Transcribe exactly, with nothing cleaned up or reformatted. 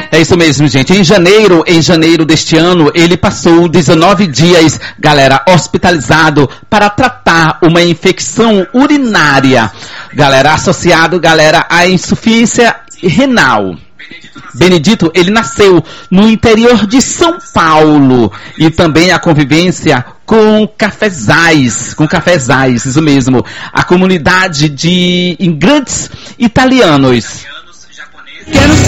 É isso mesmo, gente. Em janeiro, em janeiro deste ano, ele passou dezenove dias, galera, hospitalizado para tratar uma infecção urinária, galera, associado, galera, à insuficiência renal. Benedito, ele nasceu no interior de São Paulo e também a convivência com cafezais, com cafezais, isso mesmo, a comunidade de imigrantes italianos. Quero